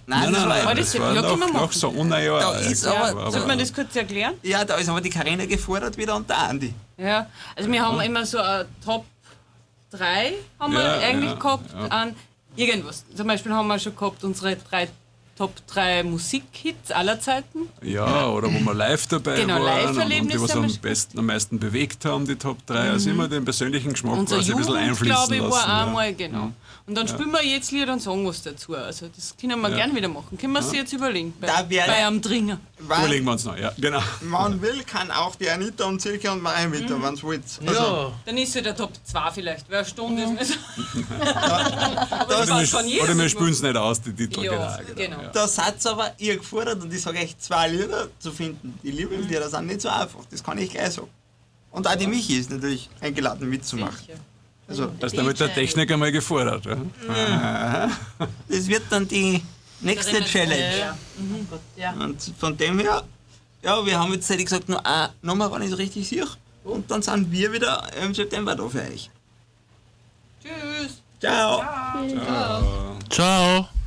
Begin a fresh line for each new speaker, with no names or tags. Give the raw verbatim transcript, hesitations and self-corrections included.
Nein, das war,
nein,
das
das
war
war
ja,
noch,
können wir
noch
machen.
so Unjahr.
Da ist aber-
aber,
Sollte man das kurz erklären?
Ja, da ist aber die Karina gefordert wieder und der Andi.
Ja, also wir haben immer so eine Top drei haben wir
Ja,
eigentlich
ja,
gehabt
ja.
an irgendwas. Zum Beispiel haben wir schon gehabt unsere drei Top drei Musikhits aller Zeiten.
Ja, oder wo wir live dabei
Genau,
waren und, und die,
Live-Erlebnisse
was
haben
am
wir
besten, am meisten bewegt haben, die Top drei. Also immer den persönlichen Geschmack
Unser
quasi ein bisschen
Jugend,
einfließen
glaube ich,
lassen.
war
ja.
einmal, genau. Und dann spielen wir jetzt Lied und sagen was dazu. Also das können wir
Ja.
gern wieder machen. Können wir uns jetzt überlegen. Bei,
Da wär-
bei einem Dringer.
Weil
Überlegen wir uns noch, ja, genau.
man will, kann auch die Anita und Silke und Maria mit, mhm. wenn es wollt. Also,
Ja,
Dann ist ja der Top zwei vielleicht. Wer eine Stunde ist nicht.
das,
Oder
weiß
wir,
von jedem
oder wir
was.
spielen es nicht aus, die Titel.
Ja,
genau.
genau.
Ja.
da seid aber ihr gefordert und ich sage echt, zwei Lieder zu finden. Die Lieblingslieder sind nicht so einfach, das kann ich gleich sagen. Und auch die Michi ist natürlich eingeladen mitzumachen.
Sicher.
Also,
Das ist damit der Techniker mal gefordert. Ja.
das wird dann die nächste
Drinnen-
Challenge.
Ja.
ja.
Und von dem her, ja, wir haben jetzt hätte ich gesagt, nur eine Nummer, wenn ich so richtig sehe. Und dann sind wir wieder im September da für euch.
Tschüss.
Ciao.
Ciao.